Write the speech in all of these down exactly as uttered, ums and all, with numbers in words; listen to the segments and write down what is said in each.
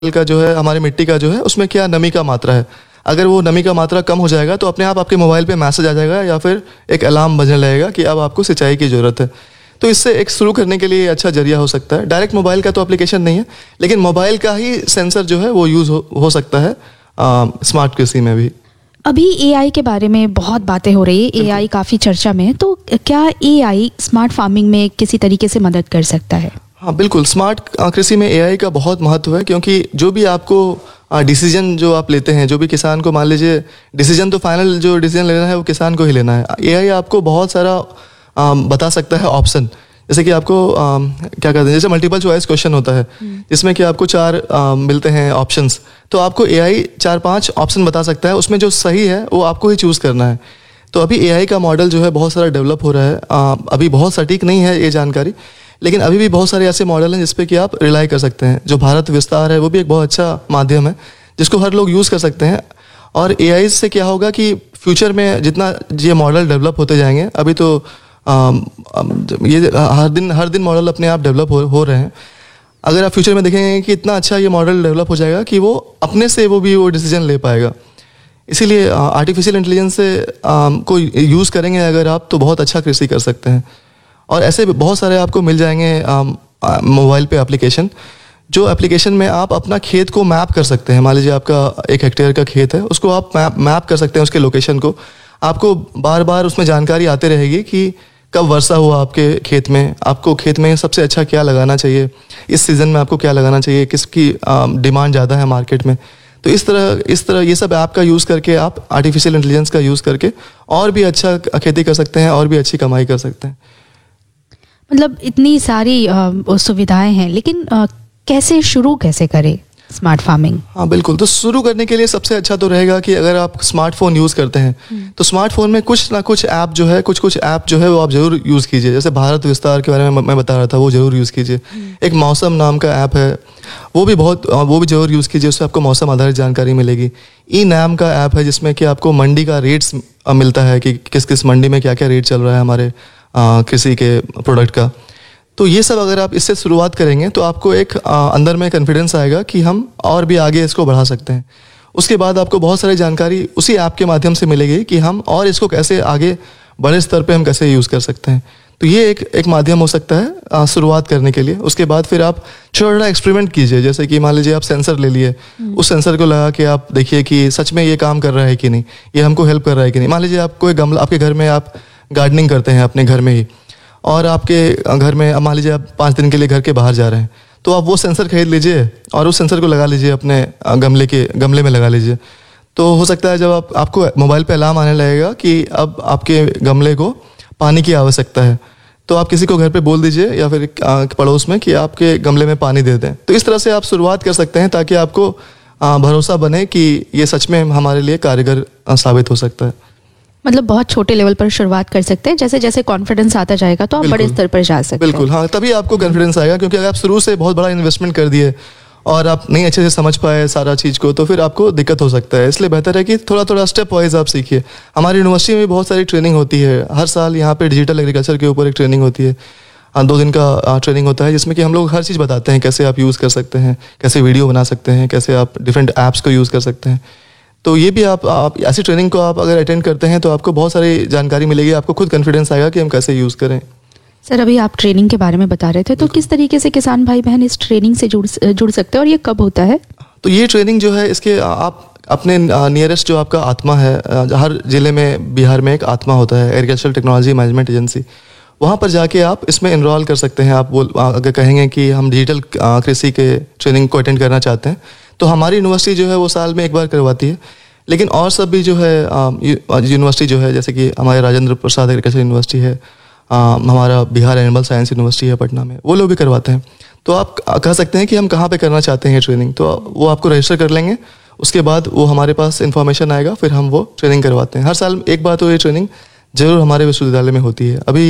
का जो है, हमारी मिट्टी का जो है, उसमें क्या नमी का मात्रा है। अगर वो नमी का मात्रा कम हो जाएगा तो अपने आप आपके मोबाइल पे मैसेज आ जाएगा या फिर एक अलार्म बजने लगेगा कि अब आपको सिंचाई की ज़रूरत है। तो इससे एक शुरू करने के लिए अच्छा जरिया हो सकता है। डायरेक्ट मोबाइल का तो एप्लीकेशन नहीं है, लेकिन मोबाइल का ही सेंसर जो है वो यूज़ हो, हो सकता है आ, स्मार्ट कृषि में भी। अभी एआई के बारे में बहुत बातें हो रही है, एआई काफ़ी चर्चा में है, तो क्या एआई स्मार्ट फार्मिंग में किसी तरीके से मदद कर सकता है? हाँ बिल्कुल, स्मार्ट कृषि में एआई का बहुत महत्व है, क्योंकि जो भी आपको डिसीजन जो आप लेते हैं, जो भी किसान को, मान लीजिए डिसीजन तो फाइनल जो डिसीजन लेना है वो किसान को ही लेना है। एआई आपको बहुत सारा आ, बता सकता है ऑप्शन, जैसे कि आपको आ, क्या कहते हैं, जैसे मल्टीपल चॉइस क्वेश्चन होता है जिसमें कि आपको चार आ, मिलते हैं ऑप्शंस, तो आपको एआई चार पांच ऑप्शन बता सकता है, उसमें जो सही है वो आपको ही चूज़ करना है। तो अभी एआई का मॉडल जो है बहुत सारा डेवलप हो रहा है। आ, अभी बहुत सटीक नहीं है ये जानकारी, लेकिन अभी भी बहुत सारे ऐसे मॉडल हैं जिस पे कि आप रिलाई कर सकते हैं। जो भारत विस्तार है वो भी एक बहुत अच्छा माध्यम है जिसको हर लोग यूज़ कर सकते हैं। और एआई से क्या होगा कि फ्यूचर में जितना ये मॉडल डेवलप होते जाएंगे, अभी तो आ, ये हर दिन हर दिन मॉडल अपने आप डेवलप हो, हो रहे हैं। अगर आप फ्यूचर में देखेंगे कि इतना अच्छा ये मॉडल डेवलप हो जाएगा कि वो अपने से वो भी वो डिसीजन ले पाएगा। इसीलिए आर्टिफिशियल इंटेलिजेंस से आ, को यूज़ करेंगे अगर आप, तो बहुत अच्छा कृषि कर सकते हैं। और ऐसे बहुत सारे आपको मिल जाएंगे मोबाइल पे एप्लीकेशन, जो एप्लीकेशन में आप अपना खेत को मैप कर सकते हैं। मान लीजिए आपका एक हेक्टेयर का खेत है, उसको आप मैप मैप कर सकते हैं, उसके लोकेशन को। आपको बार बार उसमें जानकारी आती रहेगी कि कब वर्षा हुआ आपके खेत में, आपको खेत में सबसे अच्छा क्या लगाना चाहिए, इस सीज़न में आपको क्या लगाना चाहिए, किसकी डिमांड ज़्यादा है मार्केट में। तो इस तरह इस तरह ये सब ऐप का यूज़ करके आप आर्टिफिशियल इंटेलिजेंस का यूज़ करके और भी अच्छा खेती कर सकते हैं और भी अच्छी कमाई कर सकते हैं। मतलब इतनी सारी सुविधाएं हैं, लेकिन आ, कैसे शुरू कैसे करें स्मार्ट फार्मिंग? हाँ बिल्कुल, तो शुरू करने के लिए सबसे अच्छा तो रहेगा कि अगर आप स्मार्टफोन यूज़ करते हैं तो स्मार्टफोन में कुछ ना कुछ ऐप जो है कुछ कुछ ऐप जो है वो आप ज़रूर यूज़ कीजिए। जैसे भारत विस्तार के बारे में मैं बता रहा था, वो ज़रूर यूज़ कीजिए। एक मौसम नाम का ऐप है, वो भी बहुत वो भी ज़रूर यूज़ कीजिए, उससे आपको मौसम आधारित जानकारी मिलेगी। ई नाम का ऐप है जिसमें कि आपको मंडी का रेट्स मिलता है कि किस किस मंडी में क्या क्या रेट चल रहा है हमारे कृषि के प्रोडक्ट का। तो ये सब अगर आप इससे शुरुआत करेंगे तो आपको एक आ, अंदर में कॉन्फिडेंस आएगा कि हम और भी आगे इसको बढ़ा सकते हैं। उसके बाद आपको बहुत सारी जानकारी उसी ऐप के माध्यम से मिलेगी कि हम और इसको कैसे आगे बड़े स्तर पे हम कैसे यूज़ कर सकते हैं। तो ये एक एक माध्यम हो सकता है आ, शुरुआत करने के लिए। उसके बाद फिर आप छोटा छोटा एक्सपेरिमेंट कीजिए, जैसे कि मान लीजिए आप सेंसर ले लिए, उस सेंसर को लगा के आप देखिए कि सच में ये काम कर रहा है कि नहीं, ये हमको हेल्प कर रहा है कि नहीं। मान लीजिए आप कोई गमला, आपके घर में आप गार्डनिंग करते हैं अपने घर में ही, और आपके घर में मान लीजिए आप पाँच दिन के लिए घर के बाहर जा रहे हैं, तो आप वो सेंसर खरीद लीजिए और उस सेंसर को लगा लीजिए अपने गमले के गमले में लगा लीजिए। तो हो सकता है जब आप आपको मोबाइल पे अलार्म आने लगेगा कि अब आपके गमले को पानी की आवश्यकता है, तो आप किसी को घर पे बोल दीजिए या फिर पड़ोस में कि आपके गमले में पानी दे दें। तो इस तरह से आप शुरुआत कर सकते हैं ताकि आपको भरोसा बने कि ये सच में हमारे लिए कारगर साबित हो सकता है। मतलब बहुत छोटे लेवल पर शुरुआत कर सकते हैं, जैसे जैसे कॉन्फिडेंस आता जाएगा तो आप बड़े स्तर पर जा सकते हैं। बिल्कुल, हाँ, तभी आपको कॉन्फिडेंस आएगा। क्योंकि अगर आप शुरू से बहुत बड़ा इन्वेस्टमेंट कर दिए और आप नहीं अच्छे से समझ पाए सारा चीज़ को, तो फिर आपको दिक्कत हो सकता है। इसलिए बेहतर है कि थोड़ा थोड़ा स्टेप वाइज आप सीखिए। हमारी यूनिवर्सिटी में भी बहुत सारी ट्रेनिंग होती है। हर साल यहाँ पे डिजिटल एग्रीकल्चर के ऊपर एक ट्रेनिंग होती है, दो दिन का ट्रेनिंग होता है, जिसमें कि हम लोग हर चीज़ बताते हैं, कैसे आप यूज़ कर सकते हैं, कैसे वीडियो बना सकते हैं, कैसे आप डिफरेंट ऐप्स को यूज़ कर सकते हैं। तो ये भी आप, आप ऐसी ट्रेनिंग को आप अगर अटेंड करते हैं तो आपको बहुत सारी जानकारी मिलेगी, आपको खुद कॉन्फिडेंस आएगा कि हम कैसे यूज़ करें। सर, अभी आप ट्रेनिंग के बारे में बता रहे थे, तो किस तरीके से किसान भाई बहन इस ट्रेनिंग से जुड़ जुड़ सकते हैं और ये कब होता है? तो ये ट्रेनिंग जो है, इसके आप अपने नियरेस्ट जो आपका आत्मा है, हर जिले में बिहार में एक आत्मा होता है, एग्रीकल्चरल टेक्नोलॉजी मैनेजमेंट एजेंसी, वहाँ पर जाके आप इसमें इनरोल कर सकते हैं। आप बोल अगर कहेंगे कि हम डिजिटल कृषि के ट्रेनिंग को अटेंड करना चाहते हैं, तो हमारी यूनिवर्सिटी जो है वो साल में एक बार करवाती है। लेकिन और सब भी जो है यूनिवर्सिटी जो है, जैसे कि हमारे राजेंद्र प्रसाद एग्रीकल्चर यूनिवर्सिटी है, आ, हमारा बिहार एनिमल साइंस यूनिवर्सिटी है पटना में, वो लोग भी करवाते हैं। तो आप कह सकते हैं कि हम कहाँ पे करना चाहते हैं ट्रेनिंग, तो वो आपको रजिस्टर कर लेंगे। उसके बाद वो हमारे पास इन्फॉर्मेशन आएगा, फिर हम वो ट्रेनिंग करवाते हैं। हर साल एक बार तो ये ट्रेनिंग जरूर हमारे विश्वविद्यालय में होती है। अभी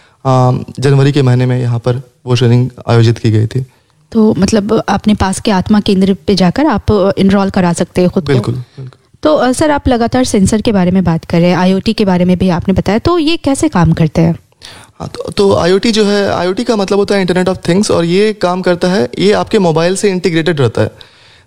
जनवरी के महीने में यहाँ पर वो ट्रेनिंग आयोजित की गई थी। तो मतलब अपने पास के आत्मा केंद्र पे जाकर आप इनरोल करा सकते हैं खुद को। बिल्कुल, बिल्कुल। तो सर, आप लगातार सेंसर के बारे में बात कर रहे हैं, आईओटी के बारे में भी आपने बताया, तो ये कैसे काम करते हैं? हाँ, तो, तो आईओटी जो है, आईओटी का मतलब होता है इंटरनेट ऑफ थिंग्स, और ये काम करता है, ये आपके मोबाइल से इंटीग्रेटेड रहता है।